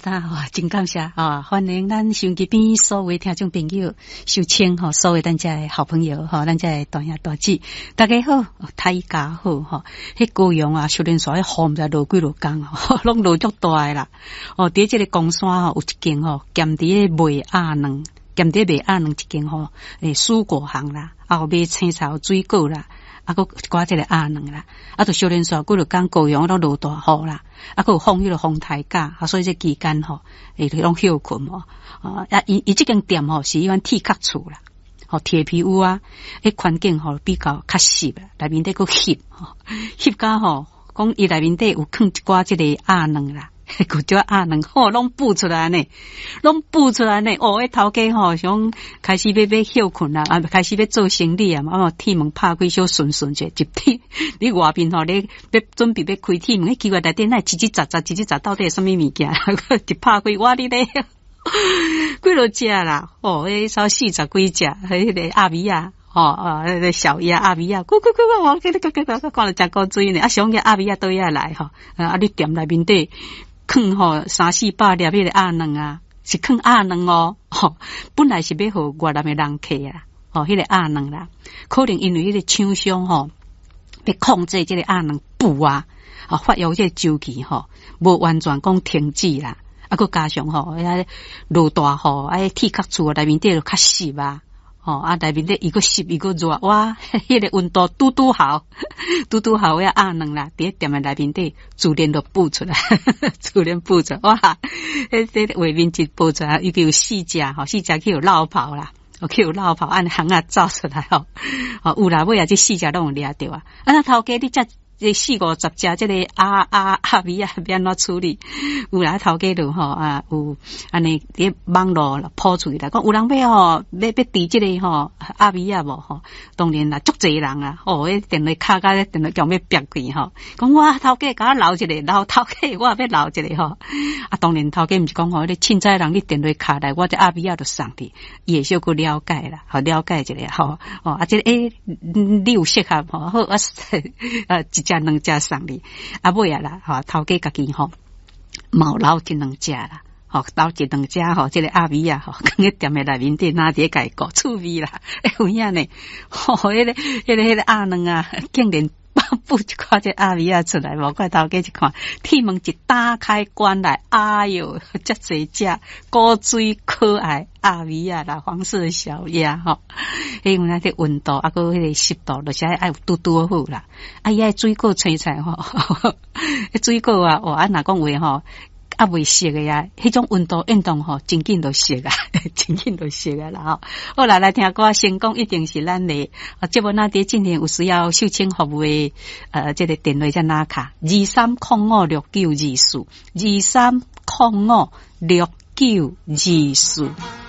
哒吼，真感谢啊！欢迎咱收音机边所有听众朋友收听吼，所有咱遮的好朋友吼，咱遮的大兄大姐，大家好，大家好吼。迄高阳啊，修炼所迄雨毋知落几落工吼，拢落足大诶啦。哦，伫即个公山吼有一间吼，兼伫咧卖鸭卵，兼伫卖鸭卵一间吼，蔬果行啦，啊有卖青草水果啦。啊，佮一寡即个鸭卵啦，啊，就修炼煞几落工高阳都落大雨啦，啊，佮有放迄个风台架，啊，所以这期间吼，拢休困吼，啊，伊即间店吼是迄款铁壳厝啦，吼铁皮屋啊，迄环境吼比较较湿啦，内面底佮翕吼，翕甲吼，讲伊内面底有放一寡即个鸭卵啦。古叫鸭卵吼，拢孵出来呢，拢孵出来呢。哦，迄头家吼想开始要休困啦，啊，开始要做生意啊嘛。啊，铁门拍开小顺顺者，一天你外面吼咧要准备要开铁门，奇怪内底那叽叽喳喳，到底是什么物件？一拍开，哇你咧，几落只啦？哦，迄少40几只，迄个鸭尾啊。哦，那个小鸭鸭尾啊，咕，我看了真高水呢。啊，上个鸭尾啊都要来吼，啊，你店内面底放吼300-400粒迄个鸭卵啊，是放鸭卵哦，吼，本来是要互外南的人客啊，哦，迄个鸭卵啦，可能因为迄个厂商吼要控制这个鸭卵布啊，啊，发育这个周期吼，无完全讲停止啦，啊，佮加上吼，落大雨，啊，铁壳厝内面底就较湿啊。哦，啊，内面咧伊个湿伊个热，哇，迄个温度拄好，遐鸭卵啦，伫店诶内面底自然就孵出来，哇，迄外面一孵出来，伊有4只吼，4只去有绕跑啦，去有绕跑，按行啊走出来吼，哦，有啦，尾啊这4只拢有掠着啊，啊，那头家你这40-50只这个鸭尾啊，要安怎处理？有啦，头家就吼啊，有安尼伫网络抛出去啦，讲有人要吼，要抵这个吼鸭尾啊无吼，当然啦，足侪人啊，哦，迄电话卡甲电话叫要逼去吼，讲我头家甲我留一个，留头家我也要留一个吼，啊，当然头家毋是讲吼，迄个凊彩人你电话卡来，我这鸭尾啊就送去，伊会小可了解啦，好了解一下吼，哦，啊，这个你有适合吼，好啊，一只2只送你，啊尾啊啦，吼头家家己吼，毛留一2只啦，吼留一2只吼，这个鸭尾啊吼，放喺店诶内面底，拿伫家搞趣味啦，有影呢，吼迄个鸭卵啊，竟然孵一块这鸭尾啊出来，无怪头家一看，铁门一打开关来，哎哟，遮侪只古水可爱鸭尾啊啦，黄色小鸭吼，因为那个温度啊，个迄个湿度，就是爱有拄好啦。啊，伊爱水果青菜吼，水果啊，啊，若讲话吼。啊，未熟的呀，迄种运动吼，真紧就熟啊，真紧就熟啊啦吼。好啦，来听歌，成功一定是咱的。啊，这本那伫进行有需要售前服务的，这个电话在哪卡？23056924，23056924。